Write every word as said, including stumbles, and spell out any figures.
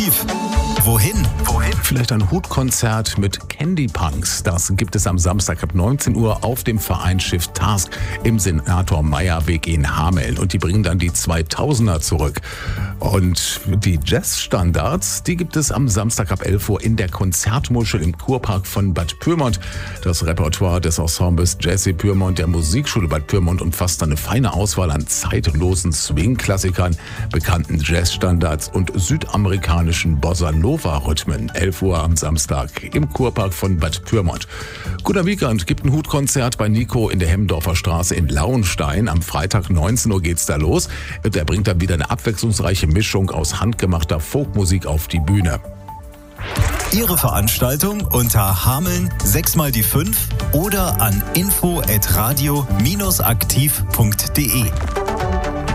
Wohin? Wohin? Vielleicht ein Hutkonzert mit Candy Punks. Das gibt es am Samstag ab neunzehn Uhr auf dem Vereinsschiff Task im Senator-Meyer-Weg in Hameln. Und die bringen dann die zweitausender zurück. Und die Jazzstandards, die gibt es am Samstag ab elf Uhr in der Konzertmuschel im Kurpark von Bad Pyrmont. Das Repertoire des Ensembles Jesse Pyrmont der Musikschule Bad Pyrmont umfasst eine feine Auswahl an zeitlosen Swing-Klassikern, bekannten Jazzstandards und südamerikanischen Bossa-Nova-Rhythmen. elf Uhr am Samstag im Kurpark von Bad Pyrmont. Gunnar Wiegand gibt ein Hutkonzert bei Nico in der Hemmendorfer Straße in Lauenstein. Am Freitag neunzehn Uhr geht's da los. Er bringt dann wieder eine abwechslungsreiche Mischung aus handgemachter Folkmusik auf die Bühne. Ihre Veranstaltung unter Hameln sechs mal die fünf oder an info at radio aktiv punkt de.